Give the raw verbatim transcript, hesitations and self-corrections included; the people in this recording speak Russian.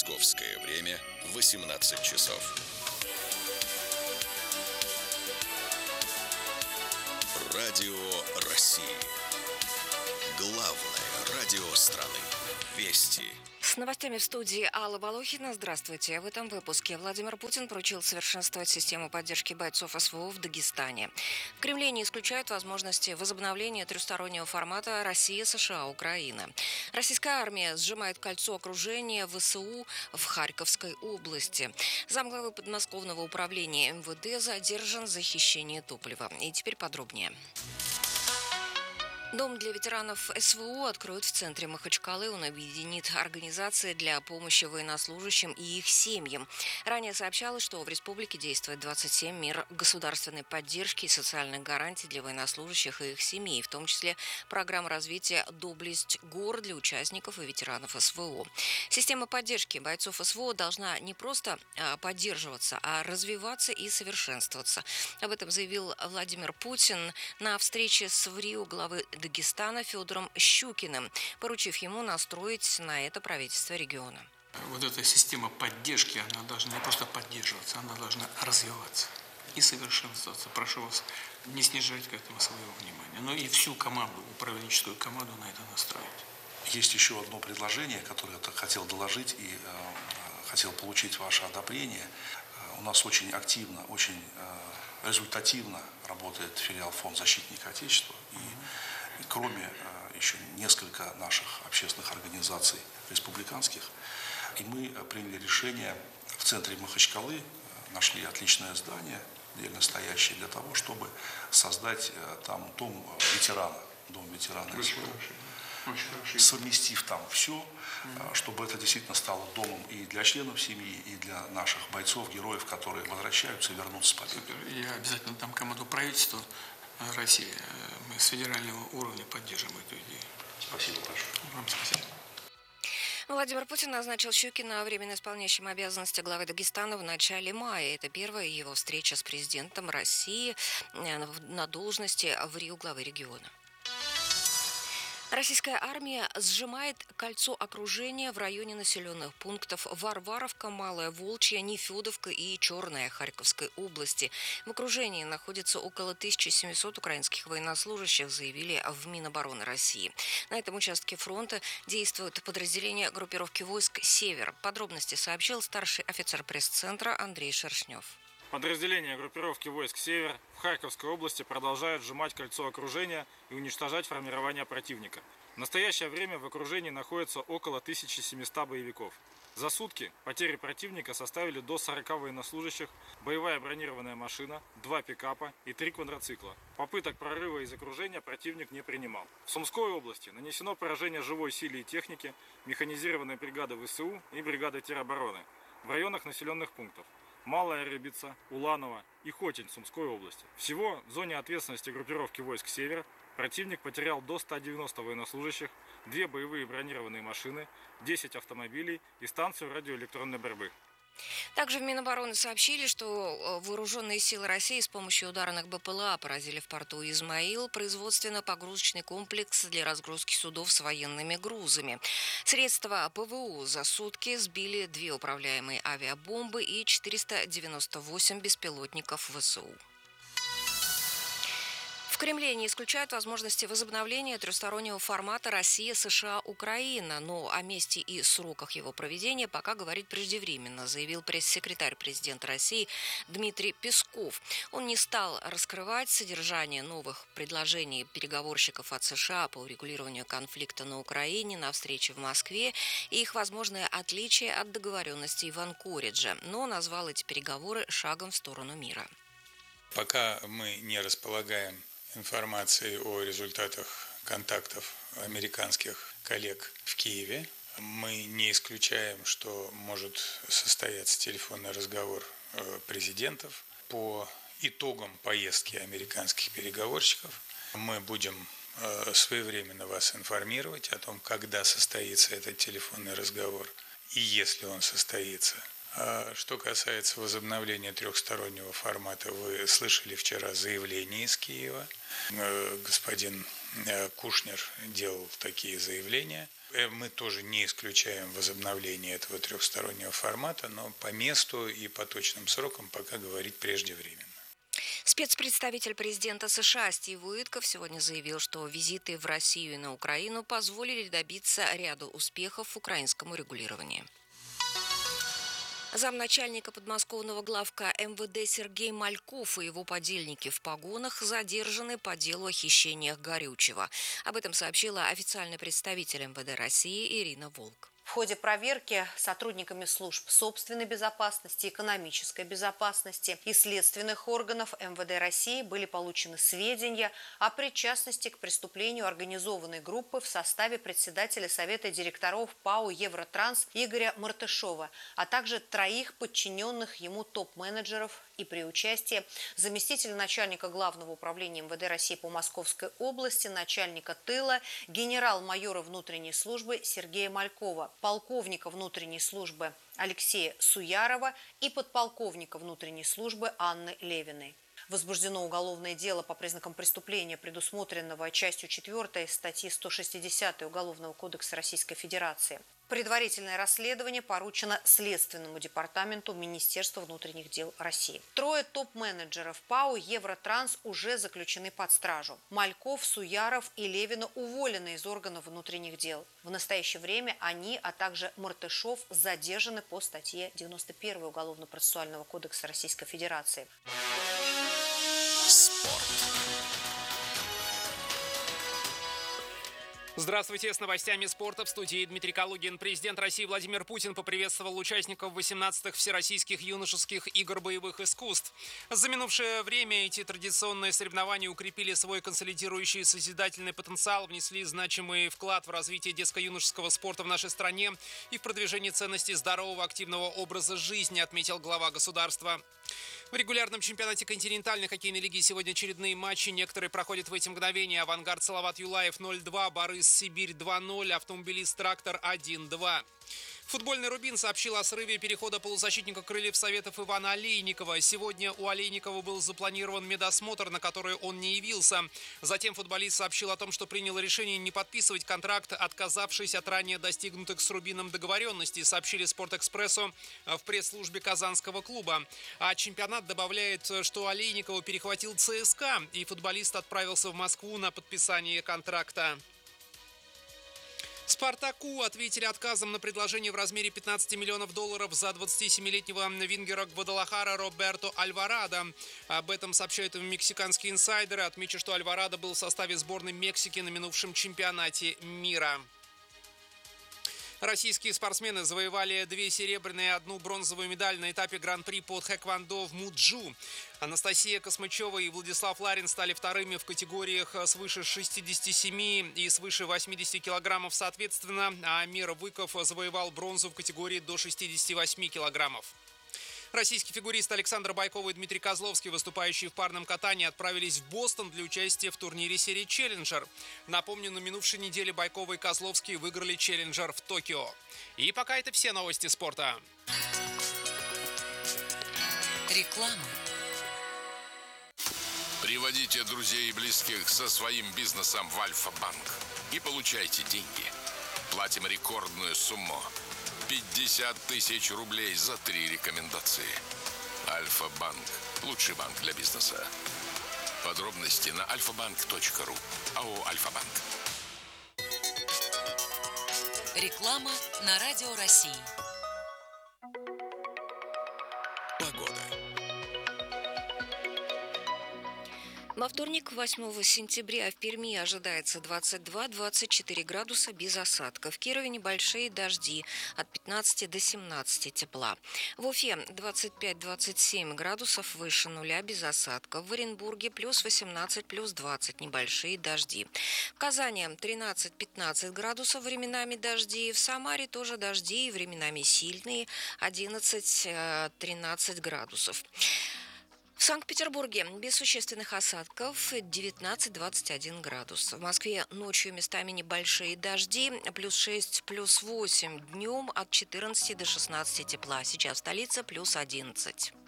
Московское время восемнадцать часов. Радио России. Главное радио страны. Вести. С новостями в студии Алла Волохина. Здравствуйте. В этом выпуске Владимир Путин поручил совершенствовать систему поддержки бойцов СВО в Дагестане. В Кремле не исключают возможности возобновления трехстороннего формата Россия, США, Украина. Российская армия сжимает кольцо окружения ВСУ в Харьковской области. Замглавы подмосковного управления эм вэ дэ задержан за хищение топлива. И теперь подробнее. Дом для ветеранов СВО откроют в центре Махачкалы. Он объединит организации для помощи военнослужащим и их семьям. Ранее сообщалось, что в республике действует двадцать семь мер государственной поддержки и социальных гарантий для военнослужащих и их семей, в том числе программа развития «Доблесть гор» для участников и ветеранов СВО. Система поддержки бойцов СВО должна не просто поддерживаться, а развиваться и совершенствоваться. Об этом заявил Владимир Путин на встрече с в Рио главы Дагестана Федором Щукиным, поручив ему настроить на это правительство региона. Вот эта система поддержки, она должна не просто поддерживаться, она должна развиваться и совершенствоваться. Прошу вас не снижать к этому своего внимания, но и всю команду, управленческую команду на это настроить. Есть еще одно предложение, которое я хотел доложить и э, хотел получить ваше одобрение. Э, у нас очень активно, очень э, результативно работает филиал Фонд защитника Отечества. И И кроме э, еще несколько наших общественных организаций республиканских, и мы приняли решение в центре Махачкалы, э, нашли отличное здание, отдельно стоящее для того, чтобы создать э, там дом ветерана, дом ветерана СВО, совместив там все, э, чтобы это действительно стало домом и для членов семьи, и для наших бойцов, героев, которые возвращаются и вернутся с победой. Я обязательно дам команду правительства России. Мы с федерального уровня поддержим эту идею. Спасибо большое. Вам спасибо. Владимир Путин назначил Щукина временно исполняющим обязанности главы Дагестана в начале мая. Это первая его встреча с президентом России на должности в Рио главы региона. Российская армия сжимает кольцо окружения в районе населенных пунктов Варваровка, Малая Волчья, Нефедовка и Черная Харьковской области. В окружении находится около тысячи семисот украинских военнослужащих, заявили в Минобороны России. На этом участке фронта действуют подразделения группировки войск «Север». Подробности сообщил старший офицер пресс-центра Андрей Шершнев. Подразделения группировки войск «Север» в Харьковской области продолжают сжимать кольцо окружения и уничтожать формирование противника. В настоящее время в окружении находится около тысячи семисот боевиков. За сутки потери противника составили до сорока военнослужащих, боевая бронированная машина, два пикапа и три квадроцикла. Попыток прорыва из окружения противник не принимал. В Сумской области нанесено поражение живой силе и технике механизированной бригады ВСУ и бригады теробороны в районах населенных пунктов Малая Рыбица, Уланово и Хотень Сумской области. Всего в зоне ответственности группировки войск «Север» противник потерял до ста девяноста военнослужащих, две боевые бронированные машины, десять автомобилей и станцию радиоэлектронной борьбы. Также в Минобороны сообщили, что вооруженные силы России с помощью ударных БПЛА поразили в порту Измаил производственно-погрузочный комплекс для разгрузки судов с военными грузами. Средства ПВО за сутки сбили две управляемые авиабомбы и четыреста девяносто восемь беспилотников ВСУ. В Кремле не исключают возможности возобновления трехстороннего формата Россия, США, Украина, но о месте и сроках его проведения пока говорить преждевременно, заявил пресс-секретарь президента России Дмитрий Песков. Он не стал раскрывать содержание новых предложений переговорщиков от США по урегулированию конфликта на Украине на встрече в Москве и их возможное отличие от договоренностей в Анкоридже, но назвал эти переговоры шагом в сторону мира. Пока мы не располагаем информации о результатах контактов американских коллег в Киеве. Мы не исключаем, что может состояться телефонный разговор президентов по итогам поездки американских переговорщиков. Мы будем своевременно вас информировать о том, когда состоится этот телефонный разговор и если он состоится. А что касается возобновления трехстороннего формата, вы слышали вчера заявление из Киева. Господин Кушнер делал такие заявления. Мы тоже не исключаем возобновление этого трехстороннего формата, но по месту и по точным срокам пока говорить преждевременно. Спецпредставитель президента США Стив Уитков сегодня заявил, что визиты в Россию и на Украину позволили добиться ряда успехов в украинском урегулировании. Замначальника подмосковного главка эм вэ дэ Сергей Мальков и его подельники в погонах задержаны по делу о хищениях горючего. Об этом сообщила официальный представитель эм вэ дэ России Ирина Волк. В ходе проверки сотрудниками служб собственной безопасности, экономической безопасности и следственных органов эм вэ дэ России были получены сведения о причастности к преступлению организованной группы в составе председателя Совета директоров ПАО «Евротранс» Игоря Мартышова, а также троих подчиненных ему топ-менеджеров и при участии заместителя начальника Главного управления эм вэ дэ России по Московской области, начальника тыла, генерал-майора внутренней службы Сергея Малькова, полковника внутренней службы Алексея Суярова и подполковника внутренней службы Анны Левиной. Возбуждено уголовное дело по признакам преступления, предусмотренного частью четвёртой статьи сто шестьдесят Уголовного кодекса Российской Федерации. Предварительное расследование поручено Следственному департаменту Министерства внутренних дел России. Трое топ-менеджеров ПАО «Евротранс» уже заключены под стражу. Мальков, Суяров и Левина уволены из органов внутренних дел. В настоящее время они, а также Мартышов, задержаны по статье девяносто первой Уголовно-процессуального кодекса Российской Федерации. Спорт. Здравствуйте, с новостями спорта в студии Дмитрий Калугин. Президент России Владимир Путин поприветствовал участников восемнадцатых Всероссийских юношеских игр боевых искусств. За минувшее время эти традиционные соревнования укрепили свой консолидирующий созидательный потенциал, внесли значимый вклад в развитие детско-юношеского спорта в нашей стране и в продвижение ценностей здорового активного образа жизни, отметил глава государства. В регулярном чемпионате континентальной хоккейной лиги сегодня очередные матчи. Некоторые проходят в эти мгновения. «Авангард» Салават Юлаев ноль два, «Борис» Сибирь два ноль, «Автомобилист Трактор» один два. Футбольный «Рубин» сообщил о срыве перехода полузащитника крыльев Советов Ивана Олейникова. Сегодня у Олейникова был запланирован медосмотр, на который он не явился. Затем футболист сообщил о том, что принял решение не подписывать контракт, отказавшись от ранее достигнутых с «Рубином» договоренностей, сообщили «Спортэкспрессу» в пресс-службе казанского клуба. А чемпионат добавляет, что Олейникова перехватил ЦСКА, и футболист отправился в Москву на подписание контракта. «Спартаку» ответили отказом на предложение в размере пятнадцати миллионов долларов за двадцатисемилетнего вингера Гвадалахара Роберто Альварадо. Об этом сообщают мексиканские инсайдеры. Отмечу, что Альварадо был в составе сборной Мексики на минувшем чемпионате мира. Российские спортсмены завоевали две серебряные и одну бронзовую медаль на этапе Гран-при по тхэквондо в Муджу. Анастасия Космычева и Владислав Ларин стали вторыми в категориях свыше шестидесяти семи и свыше восьмидесяти килограммов соответственно, а Амир Выков завоевал бронзу в категории до шестидесяти восьми килограммов. Российские фигуристы Александр Байков и Дмитрий Козловский, выступающие в парном катании, отправились в Бостон для участия в турнире серии «Челленджер». Напомню, на минувшей неделе Байкова и Козловский выиграли «Челленджер» в Токио. И пока это все новости спорта. Реклама. Приводите друзей и близких со своим бизнесом в Альфа-банк и получайте деньги. Платим рекордную сумму. пятьдесят тысяч рублей за три рекомендации. Альфа-банк. Лучший банк для бизнеса. Подробности на альфа-банк точка ру. АО «Альфа-банк». Реклама на Радио России. Погода. Во вторник, восьмого сентября, в Перми ожидается двадцать два - двадцать четыре градуса без осадков. В Кирове небольшие дожди от пятнадцати до семнадцати тепла. В Уфе двадцать пять - двадцать семь градусов выше нуля без осадков. В Оренбурге плюс восемнадцать, плюс двадцать небольшие дожди. В Казани тринадцать - пятнадцать градусов, временами дожди. В Самаре тоже дожди, временами сильные, одиннадцать - тринадцать градусов. В Санкт-Петербурге без существенных осадков девятнадцать - двадцать один градус. В Москве ночью местами небольшие дожди, плюс шесть, плюс восемь, днем от четырнадцати до шестнадцати тепла. Сейчас в столице плюс одиннадцать.